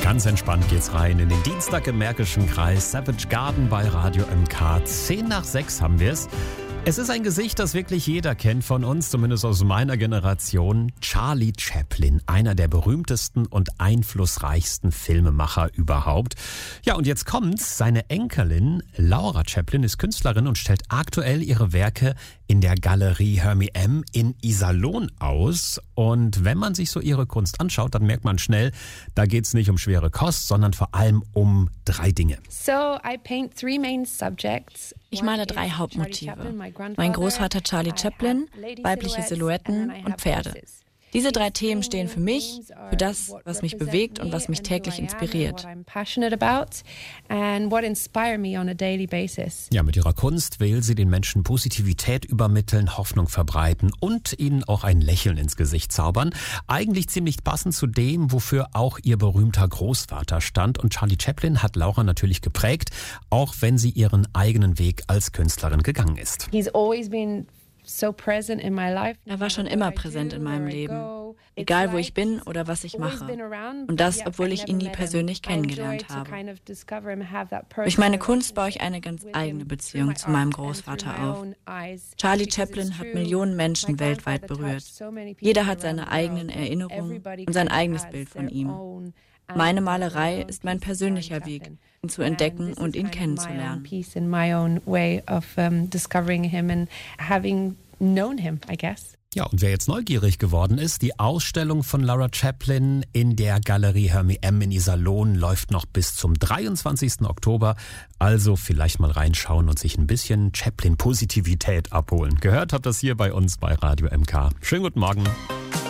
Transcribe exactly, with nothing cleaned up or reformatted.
Ganz entspannt geht's rein in den Dienstag im Märkischen Kreis. Savage Garden bei Radio M K. Zehn nach sechs haben wir es. Es ist ein Gesicht, das wirklich jeder kennt von uns, zumindest aus meiner Generation. Charlie Chaplin, einer der berühmtesten und einflussreichsten Filmemacher überhaupt. Ja, und jetzt kommt's. Seine Enkelin Laura Chaplin ist Künstlerin und stellt aktuell ihre Werke in der Galerie Hermie M. in Iserlohn aus. Und wenn man sich so ihre Kunst anschaut, dann merkt man schnell, da geht's nicht um schwere Kost, sondern vor allem um drei Dinge. So I paint three main subjects. Ich male drei Hauptmotive. Mein Großvater Charlie Chaplin, weibliche Silhouetten und Pferde. Diese drei Themen stehen für mich, für das, was mich bewegt und was mich täglich inspiriert. Ja, mit ihrer Kunst will sie den Menschen Positivität übermitteln, Hoffnung verbreiten und ihnen auch ein Lächeln ins Gesicht zaubern. Eigentlich ziemlich passend zu dem, wofür auch ihr berühmter Großvater stand. Und Charlie Chaplin hat Laura natürlich geprägt, auch wenn sie ihren eigenen Weg als Künstlerin gegangen ist. He's always been so present in my life. Er war schon immer präsent in meinem Leben, egal wo ich bin oder was ich mache. Und das, obwohl ich ihn nie persönlich kennengelernt habe. Durch meine Kunst baue ich eine ganz eigene Beziehung zu meinem Großvater auf. Charlie Chaplin hat Millionen Menschen weltweit berührt. Jeder hat seine eigenen Erinnerungen und sein eigenes Bild von ihm. Meine Malerei ist mein persönlicher Weg, ihn zu entdecken und ihn kennenzulernen. Ja, und wer jetzt neugierig geworden ist, die Ausstellung von Laura Chaplin in der Galerie Hermie M. in Iserlohn läuft noch bis zum dreiundzwanzigsten Oktober. Also vielleicht mal reinschauen und sich ein bisschen Chaplin-Positivität abholen. Gehört habt das hier bei uns bei Radio M K. Schönen guten Morgen.